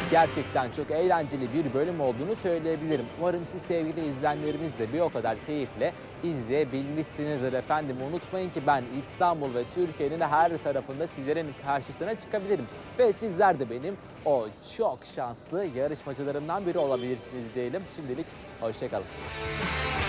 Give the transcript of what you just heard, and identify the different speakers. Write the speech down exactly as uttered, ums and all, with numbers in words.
Speaker 1: Gerçekten çok eğlenceli bir bölüm olduğunu söyleyebilirim. Umarım siz sevgili izleyenlerimiz de bir o kadar keyifle izleyebilmişsinizdir efendim. Unutmayın ki ben İstanbul ve Türkiye'nin her tarafında sizlerin karşısına çıkabilirim. Ve sizler de benim o çok şanslı yarışmacılarımdan biri olabilirsiniz diyelim. Şimdilik hoşça kalın.